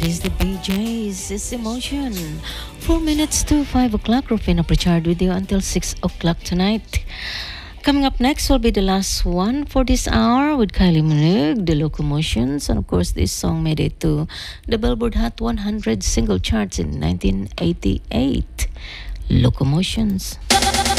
Is the BJ's It's Emotion. 4 minutes to 5 o'clock. Rufina Pritchard with you until 6 o'clock tonight. Coming up next will be the last one for this hour with Kylie Minogue, The Locomotions. And of course, this song made it to the Billboard Hot 100 single charts in 1988. Locomotions.